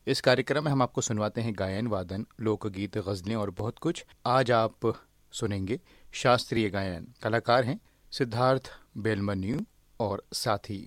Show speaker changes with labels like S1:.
S1: इस कार्यक्रम में हम आपको सुनवाते हैं गायन, वादन, लोकगीत, गजलें और बहुत कुछ। आज आप सुनेंगे शास्त्रीय गायन। कलाकार हैं सिद्धार्थ बेलमन्यु और साथी।